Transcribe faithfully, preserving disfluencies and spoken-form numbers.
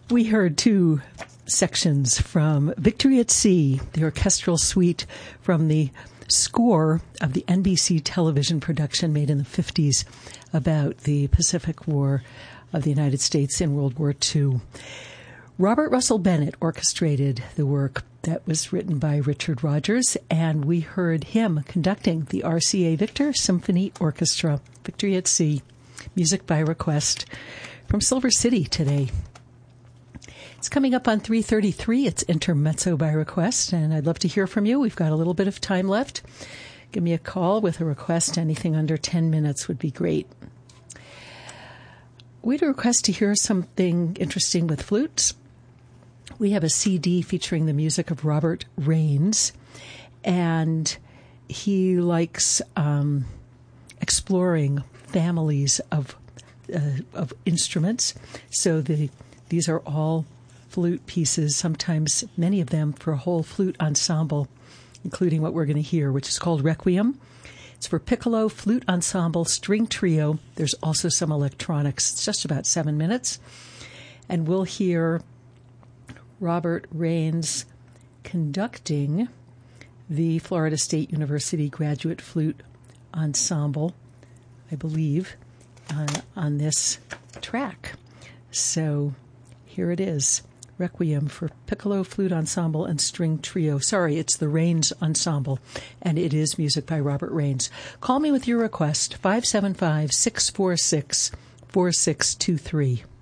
We heard two sections from Victory at Sea, the orchestral suite from the score of the N B C television production made in the fifties about the Pacific War of the United States in World War Two. Robert Russell Bennett orchestrated the work that was written by Richard Rodgers, and we heard him conducting the R C A Victor Symphony Orchestra, Victory at Sea, music by request from Silver City today. It's coming up on three thirty-three. It's Intermezzo by request, and I'd love to hear from you. We've got a little bit of time left. Give me a call with a request. Anything under ten minutes would be great. We had a request to hear something interesting with flutes. We have a C D featuring the music of Robert Raines, and he likes um, exploring families of uh, of instruments. So the these are all flute pieces, sometimes many of them for a whole flute ensemble, including what we're going to hear, which is called Requiem. It's for piccolo, flute ensemble, string trio. There's also some electronics. It's just about seven minutes. And we'll hear Robert Raines conducting the Florida State University Graduate Flute Ensemble, I believe, on, on this track. So here it is. Requiem for piccolo, flute ensemble, and string trio. Sorry, it's the Raines Ensemble, and it is music by Robert Raines. Call me with your request, five seven five, six four six, four six two three.